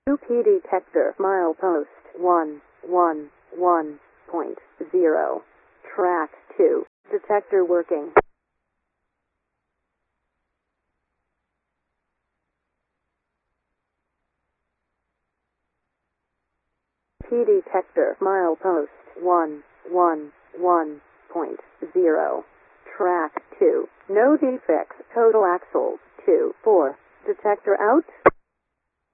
2P detector milepost 111.0. Track 2. Detector working. P detector milepost 111.0. Track 2. No defects. Total axles 2 4. Detector out.